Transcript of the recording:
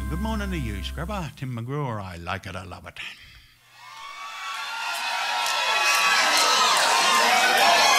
Good morning to you, Scrubber. Tim McGrew, I like it, I love it.